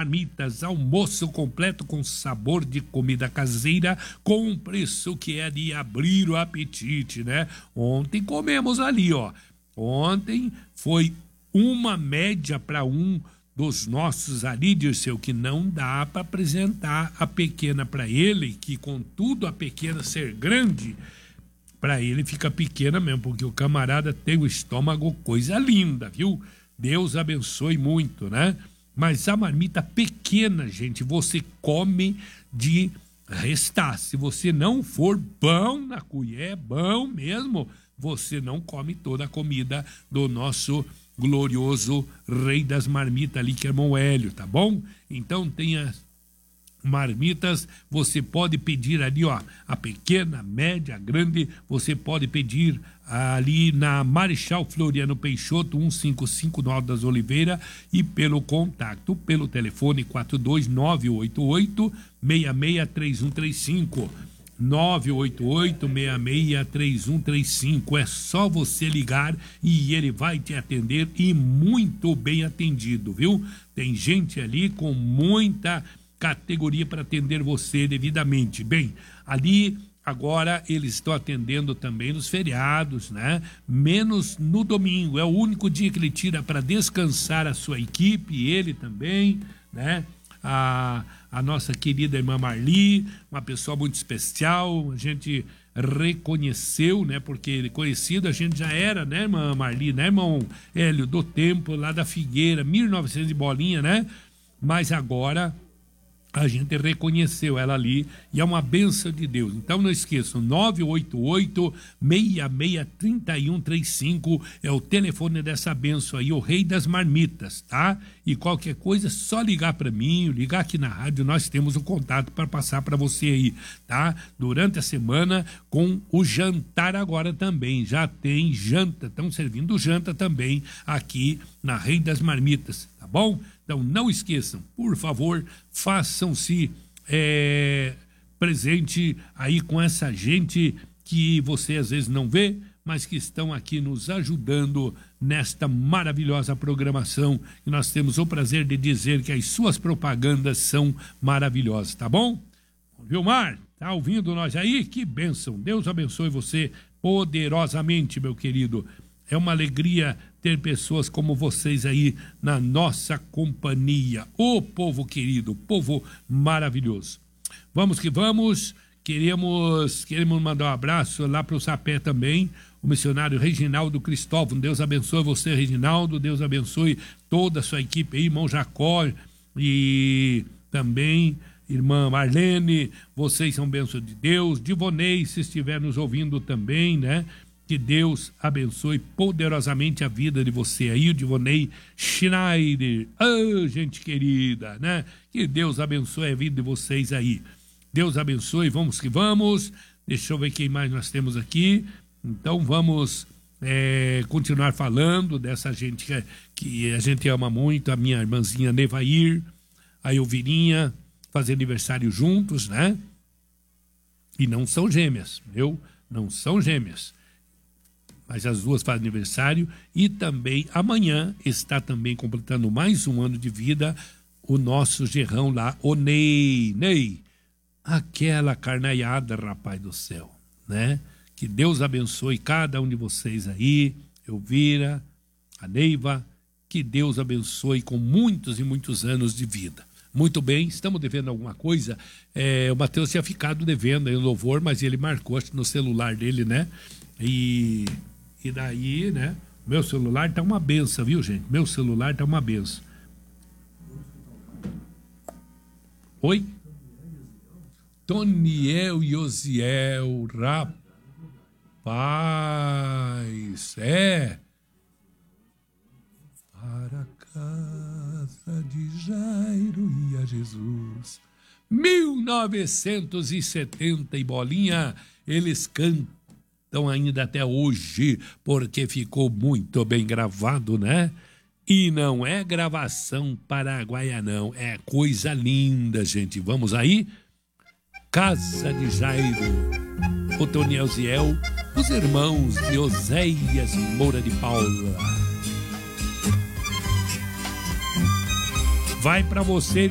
Marmitas, almoço completo com sabor de comida caseira, com um preço que é de abrir o apetite, né? Ontem comemos ali, ó. Ontem foi uma média para um dos nossos ali, Dirceu, que não dá para apresentar a pequena para ele, que contudo a pequena ser grande, para ele fica pequena mesmo, porque o camarada tem o estômago coisa linda, viu? Deus abençoe muito, né? Mas a marmita pequena, gente, você come de restar. Se você não for bom na colher, bom mesmo, você não come toda a comida do nosso glorioso rei das marmitas ali, que é irmão Hélio, tá bom? Então tem as marmitas, você pode pedir ali, ó, a pequena, a média, a grande, você pode pedir ali na Marechal Floriano Peixoto 155 no Alto das Oliveiras e pelo contato, pelo telefone 42988 663135 988-663135. É só você ligar e ele vai te atender, e muito bem atendido, viu? Tem gente ali com muita categoria para atender você devidamente. Bem, ali agora eles estão atendendo também nos feriados, né? Menos no domingo. É o único dia que ele tira para descansar a sua equipe, e ele também, né? A nossa querida irmã Marli, uma pessoa muito especial, a gente reconheceu, né? Porque conhecido a gente já era, né, irmã Marli, né, irmão Hélio, do tempo lá da Figueira, 1900 de bolinha, né? Mas agora a gente reconheceu ela ali e é uma bênção de Deus. Então não esqueçam, 988-663135 é o telefone dessa bênção aí, o rei das marmitas, tá? E qualquer coisa, é só ligar para mim, ligar aqui na rádio, nós temos o contato para passar para você aí, tá? Durante a semana, com o jantar agora também, já tem janta, estão servindo janta também aqui na Rei das Marmitas, tá bom? Então não esqueçam, por favor, façam-se presente aí com essa gente que você às vezes não vê, mas que estão aqui nos ajudando nesta maravilhosa programação, e nós temos o prazer de dizer que as suas propagandas são maravilhosas, tá bom? Vilmar, tá ouvindo nós aí? Que bênção, Deus abençoe você poderosamente, meu querido. É uma alegria ter pessoas como vocês aí na nossa companhia. Ô povo querido, povo maravilhoso. Vamos que vamos. Queremos mandar um abraço lá para o Sapé também, o missionário Reginaldo Cristóvão. Deus abençoe você, Reginaldo. Deus abençoe toda a sua equipe aí, irmão Jacó e também irmã Marlene. Vocês são bênção de Deus. Divonei, se estiver nos ouvindo também, né? Que Deus abençoe poderosamente a vida de você aí, o Divonei Schneider. Gente querida, né? Que Deus abençoe a vida de vocês aí. Deus abençoe, vamos que vamos. Deixa eu ver quem mais nós temos aqui. Então vamos continuar falando dessa gente que a gente ama muito, a minha irmãzinha Nevair, a Elvirinha, fazer aniversário juntos, né? E não são gêmeas, viu? Não são gêmeas. Mas as duas fazem aniversário, e também amanhã está também completando mais um ano de vida o nosso gerrão lá, o Ney. Ney, aquela carnaiada, rapaz do céu, né? Que Deus abençoe cada um de vocês aí, Elvira, a Neiva, que Deus abençoe com muitos e muitos anos de vida. Muito bem, estamos devendo alguma coisa. O Matheus tinha ficado devendo aí o louvor, mas ele marcou, acho que no celular dele, né? E daí, né? Meu celular tá uma benção, viu, gente? Meu celular tá uma benção. Oi? Toniel e Osiel, rapaz, para a casa de Jairo e a Jesus. 1970 e bolinha, eles cantam ainda até hoje, porque ficou muito bem gravado, né? E não é gravação paraguaia, não. É coisa linda, gente. Vamos aí? Casa de Jairo, Otoniel Ziel, os irmãos de Oséias Moura de Paula. Vai pra você,